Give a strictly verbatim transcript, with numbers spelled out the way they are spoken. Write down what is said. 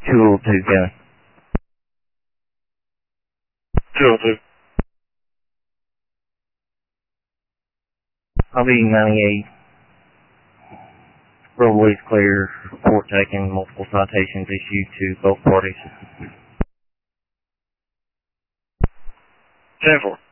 two oh two gun. two oh two. I'll be ninety-eight. Roadways clear. Report taken. Multiple citations issued to both parties. ten four.